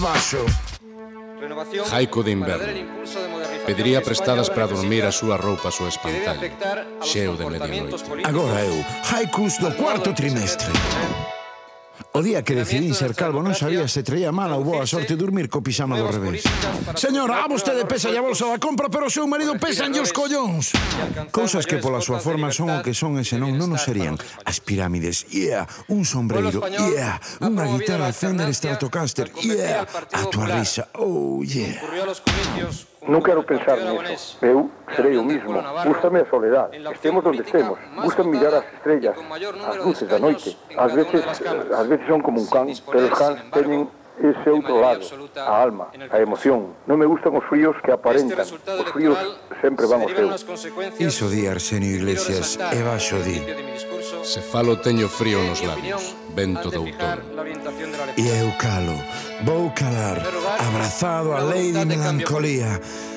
Baixo. Jaico de inverno. Pediría prestadas para dormir a súa roupa so espantallo, xeo de medianoite. Agora eu, haikus do cuarto trimestre. O día que decidín ser calvo non sabía se traía mala ou boa sorte dormir co pixama do revés. Señora, a vostede pesa a bolsa da compra, pero o seu marido pesan os collóns. Cousas que pola súa forma son o que son e senón non nos serían. As pirámides, un sombreiro, unha guitarra Fender Stratocaster, a tua risa, Non quero pensar nisso. Eu serei o mismo. Gústame a soledad. Estemos donde estemos. Gústame mirar as estrellas, as luces da noite. Ás veces son como un can, pero os cans teñen ese outro lado, a alma, a emoción. Non me gustan os fríos que aparentan. Os fríos sempre van ao seu. Iso di Arsenio Iglesias e baixo di: Se falo teño frío nos labios, vento de outono. E eu calo, vou calar, abrazado a lei de melancolía.